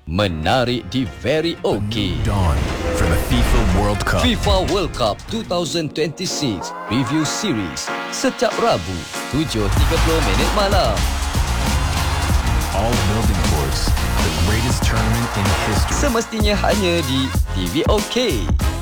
Menarik di Very OK. Dawn for the FIFA World Cup. FIFA World Cup 2026 Review Series setiap Rabu 7.30 malam. All building towards the greatest tournament in history. Semestinya hanya di TV OK.